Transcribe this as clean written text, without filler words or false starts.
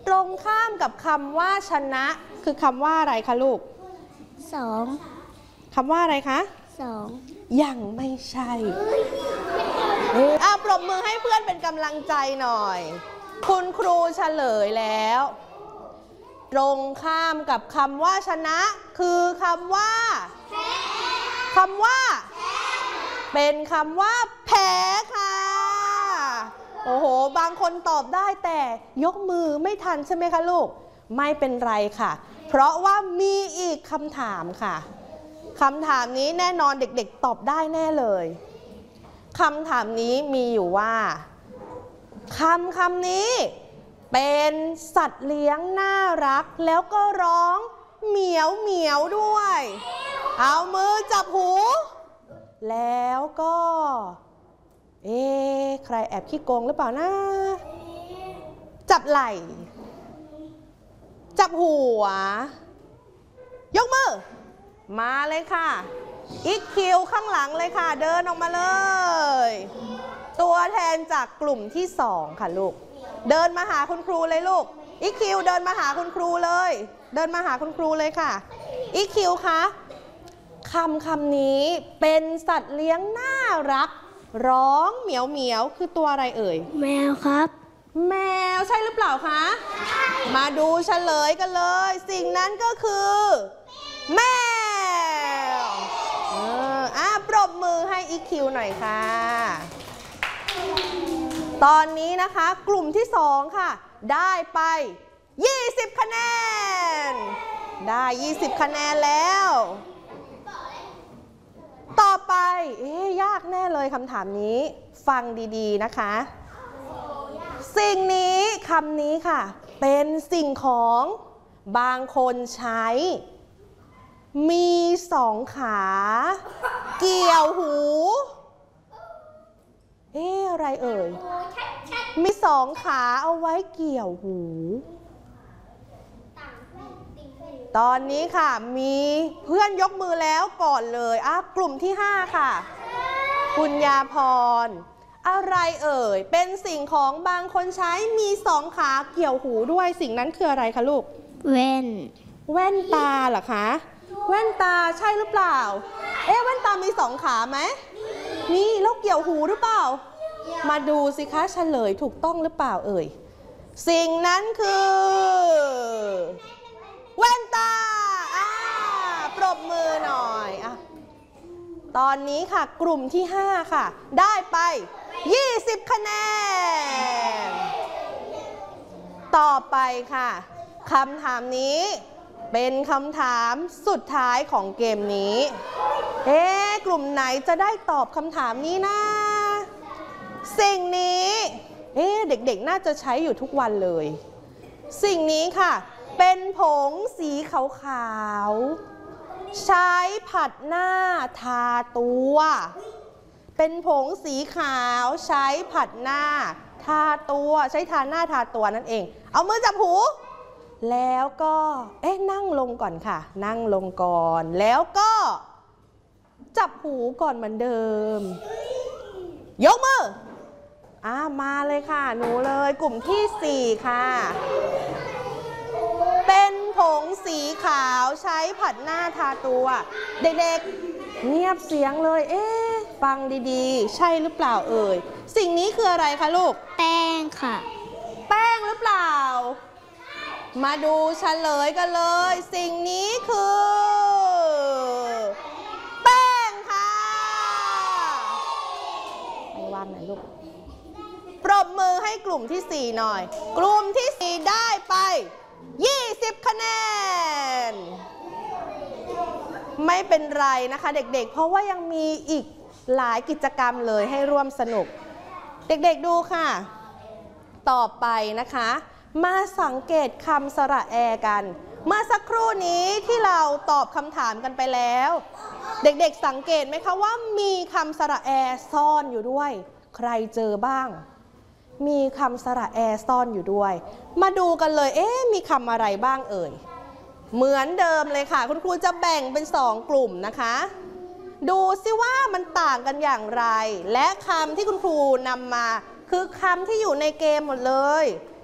ตรงข้ามกับคำว่าชนะคือคำว่าอะไรคะลูก 2 คำว่าอะไรคะ 2 ยังไม่ใช่ปรบมือให้เพื่อนเป็นกำลังใจหน่อยคุณครูเฉลยแล้วตรงข้ามกับคำว่าชนะคือคำว่าเป็นคำว่าแพ้ค่ะโอ้โหบางคนตอบได้แต่ยกมือไม่ทันใช่ไหมคะลูกไม่เป็นไรค่ะเพราะว่ามีอีกคำถามค่ะคำถามนี้แน่นอนเด็กๆตอบได้แน่เลยคำถามนี้มีอยู่ว่าคำนี้เป็นสัตว์เลี้ยงน่ารักแล้วก็ร้องเหมียวเหมียวด้วยเอามือจับหูแล้วก็ใครแอบขี้โกงหรือเปล่านะจับไหล่จับหัวยกมือมาเลยค่ะอีกคิวข้างหลังเลยค่ะเดินออกมาเลยตัวแทนจากกลุ่มที่2ค่ะลูกเดินมาหาคุณครูเลยลูกอีกคิวเดินมาหาคุณครูเลยเดินมาหาคุณครูเลยค่ะอีกคิวคะคำนี้เป็นสัตว์เลี้ยงน่ารักร้องเหมียวเหมียวคือตัวอะไรเอ่ยแมวครับแมวใช่หรือเปล่าคะมาดูเฉลยกันเลยสิ่งนั้นก็คือแมวปรบมือให้อีคิวหน่อยค่ะตอนนี้นะคะกลุ่มที่2ค่ะได้ไป20คะแนนได้20คะแนนแล้วต่อไปยากแน่เลยคำถามนี้ฟังดีๆนะคะสิ่งนี้คำนี้ค่ะเป็นสิ่งของบางคนใช้มี2ขาเกี่ยวหูอะไรเอ่ยมี2ขาเอาไว้เกี่ยวหูตอนนี้ค่ะมีเพื่อนยกมือแล้วก่อนเลยกลุ่มที่5ค่ะคุณยาพรอะไรเอ่ยเป็นสิ่งของบางคนใช้มี2ขาเกี่ยวหูด้วยสิ่งนั้นคืออะไรคะลูกแว่นตาเหรอคะแว่นตาใช่หรือเปล่าแว่นตามี2ขาไหมมีแล้วเกี่ยวหูหรือเปล่ามาดูสิคะเฉลยถูกต้องหรือเปล่าเอ่ยสิ่งนั้นคือแว่นตาปรบมือหน่อยตอนนี้ค่ะกลุ่มที่5ค่ะได้ไป20คะแนนต่อไปค่ะคำถามนี้เป็นคำถามสุดท้ายของเกมนี้กลุ่มไหนจะได้ตอบคำถามนี้นะสิ่งนี้เด็กๆน่าจะใช้อยู่ทุกวันเลยสิ่งนี้ค่ะเป็นผงสีขาวๆใช้ผัดหน้าทาตัวเป็นผงสีขาวใช้ผัดหน้าทาตัวใช้ทาหน้าทาตัวนั่นเองเอามือจับหูแล้วก็นั่งลงก่อนค่ะนั่งลงก่อนแล้วก็จับหูก่อนเหมือนเดิมยกมือมาเลยค่ะหนูเลยกลุ่มที่4ค่ะเป็นผงสีขาวใช้ผัดหน้าทาตัวเด็กๆเงียบเสียงเลยฟังดีๆใช่หรือเปล่าเอ่ยสิ่งนี้คืออะไรคะลูกแป้งค่ะแป้งหรือเปล่ามาดูเฉลยกันเลยสิ่งนี้คือแป้งค่ะให้วางหน่อยลูกปรบมือให้กลุ่มที่4หน่อยกลุ่มที่4ได้ไป20คะแนนไม่เป็นไรนะคะเด็กๆเพราะว่ายังมีอีกหลายกิจกรรมเลยให้ร่วมสนุกเด็กๆดูค่ะต่อไปนะคะมาสังเกตคำสระแอกันเมื่อสักครู่นี้ที่เราตอบคำถามกันไปแล้วเด็กๆสังเกตไหมคะว่ามีคำสระแอซ่อนอยู่ด้วยใครเจอบ้างมีคำสระแอซ่อนอยู่ด้วยมาดูกันเลยมีคำอะไรบ้างเอ่ยเหมือนเดิมเลยค่ะคุณครูจะแบ่งเป็น2กลุ่มนะคะดูซิว่ามันต่างกันอย่างไรและคำที่คุณครูนำมาคือคำที่อยู่ในเกมหมดเลย